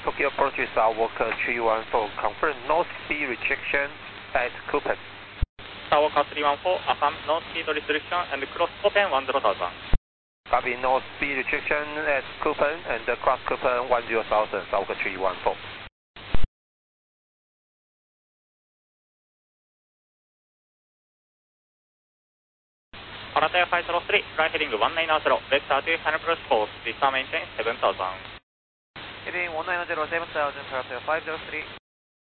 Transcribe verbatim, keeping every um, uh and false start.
Tokyo approach is our Walker three one four. Confirm no speed restriction at Copen. Walker three one four, affirm no speed restriction and cross Copen one zero thousand. Copy, no speed restriction at Copen and cross Copen one zero thousand, Walker three one four. Alitalia five zero three, fly heading one nine zero, vector to final approach course, vista maintain seven thousand. Heading one nine zero, seven thousand, Alitalia five zero three.